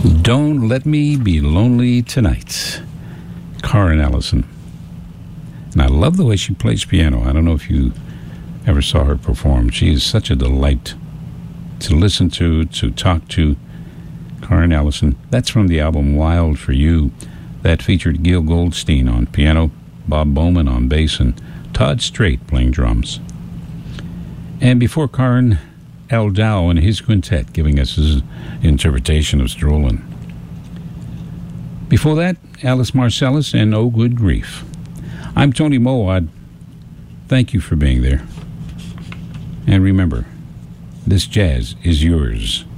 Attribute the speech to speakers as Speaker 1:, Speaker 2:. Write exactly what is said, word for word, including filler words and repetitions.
Speaker 1: Don't Let Me Be Lonely Tonight. Karen Allison. And I love the way she plays piano. I don't know if you ever saw her perform. She is such a delight to listen to, to talk to. Karen Allison. That's from the album Wild for You. That featured Gil Goldstein on piano, Bob Bowman on bass, and Todd Strait playing drums. And before Karen, Al Dow and his quintet giving us his interpretation of Strollin'. Before that, Alice Marcellus and Oh Good Grief. I'm Tony Mowat. Thank you for being there. And remember, this jazz is yours.